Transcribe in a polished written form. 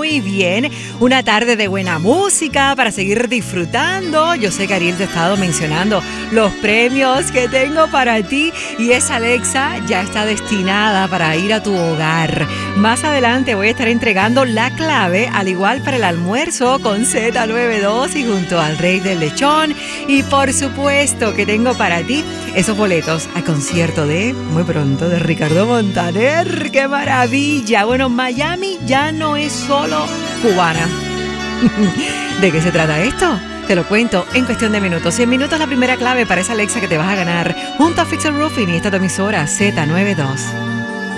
muy bien. Una tarde de buena música para seguir disfrutando. Yo sé que Ariel te ha estado mencionando los premios que tengo para ti y esa Alexa ya está destinada para ir a tu hogar. Más adelante voy a estar entregando la clave, al igual para el almuerzo con Z92 y junto al Rey del Lechón. Y por supuesto que tengo para ti esos boletos al concierto de muy pronto de Ricardo Montaner. ¡Qué maravilla! Bueno, Miami ya no es solo cubana. ¿De qué se trata esto? Te lo cuento en cuestión de minutos. 100 minutos la primera clave para esa Alexa que te vas a ganar junto a Fixer Roofing y esta tu emisora Z92.